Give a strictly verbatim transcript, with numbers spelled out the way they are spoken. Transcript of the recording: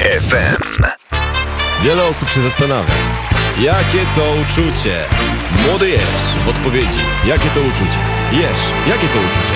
F M. Wiele osób się zastanawia, jakie to uczucie? Młody Jerz w odpowiedzi, jakie to uczucie? Jerz, jakie to uczucie?